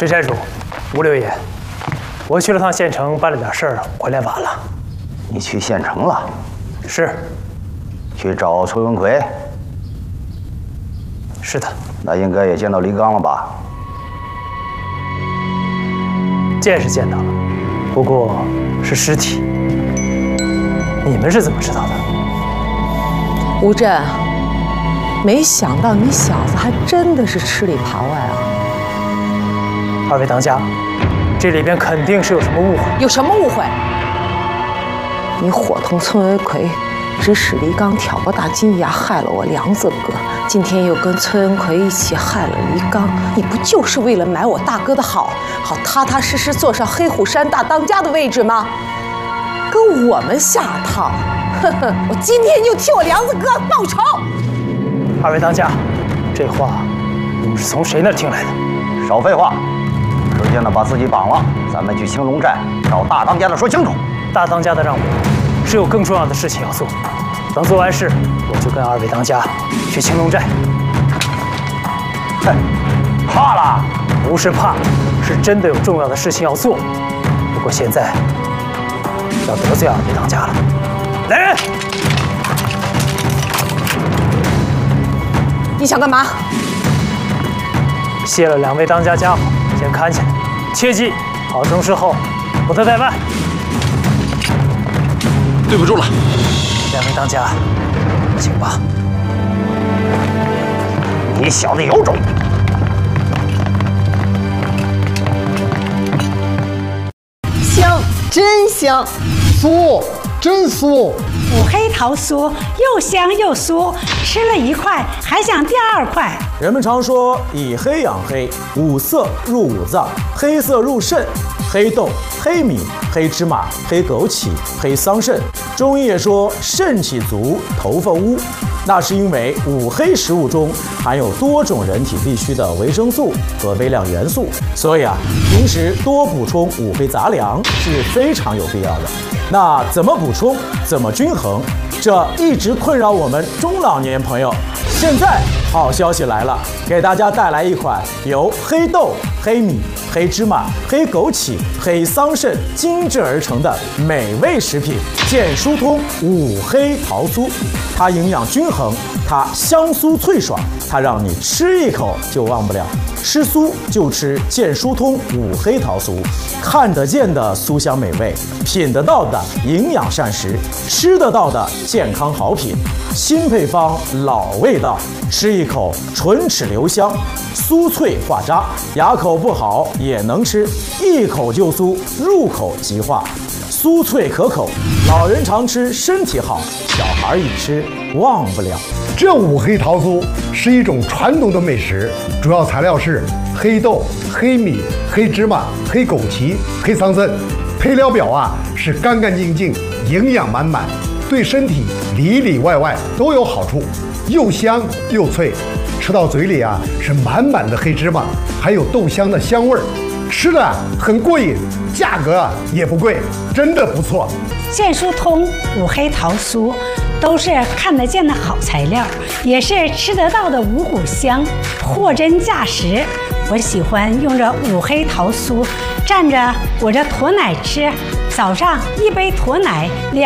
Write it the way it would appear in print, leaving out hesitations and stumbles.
水寨主，吴六爷，我去了趟县城，办了点事儿，回来晚了。 你去县城了？ 是。 去找崔文奎？ 是的。 那应该也见到黎刚了吧？ 见是见到了，不过是尸体。你们是怎么知道的？ 吴震，没想到你小子还真的是吃里扒外啊！ 二位当家，这里边肯定是有什么误会。 有什么误会？你伙同村文奎，指使黎刚挑拨大金牙，害了我梁子哥。今天又跟村文奎一起害了黎刚，你不就是为了买我大哥的好，好踏踏实实坐上黑虎山大当家的位置吗？跟我们下套，呵呵！我今天就替我梁子哥报仇。 二位当家，这话你们是从谁那儿听来的？ 少废话，直接呢把自己绑了，咱们去青龙寨找大当家的说清楚。 大当家的让我是有更重要的事情要做，等做完事，我就跟二位当家去青龙寨。 哼，怕了？ 不是怕，是真的有重要的事情要做。不过现在要得罪二位当家了。来人！ 你想干嘛？ 卸了2位当家家伙，先看起来，切记好生侍候，不得怠慢。 对不住了 ，2位当家，请吧。 你小子有种！ 香，真香！ 酥，真酥！ 五黑桃酥又香又酥，吃了1块还想第2块。 人们常说以黑养黑，五色入五脏，黑色入肾，黑豆、黑米、黑芝麻、黑枸杞、黑桑葚。中医也说肾气足，头发乌，那是因为五黑食物中含有多种人体必需的维生素和微量元素，所以平时多补充五黑杂粮是非常有必要的。那怎么补充，怎么均衡，这一直困扰我们中老年朋友。现在好消息来了，给大家带来一款由黑豆、黑米、黑芝麻、黑枸杞、黑桑葚精制而成的美味食品——健疏通五黑桃酥。它营养均衡，它香酥脆爽，它让你吃一口就忘不了。吃酥就吃健疏通五黑桃酥，看得见的酥香美味，品得到的营养膳食，吃得到的健康好品。新配方，老味道，吃一口唇齿留香，酥脆化渣，牙口不好也能吃，一口就酥，入口即化，酥脆可口，老人常吃身体好，小孩一吃忘不了。 这五黑桃酥是一种传统的美食，主要材料是黑豆、黑米、黑芝麻、黑枸杞、黑桑葚，配料表是干干净净，营养满满，对身体里里外外都有好处，又香又脆，吃到嘴里是满满的黑芝麻，还有豆香的香味儿，吃的很过瘾，价格也不贵，真的不错。 健疏通五黑桃酥都是看得见的好材料，也是吃得到的五谷香，货真价实。我喜欢用这五黑桃酥蘸着我这驼奶吃，早上1杯驼奶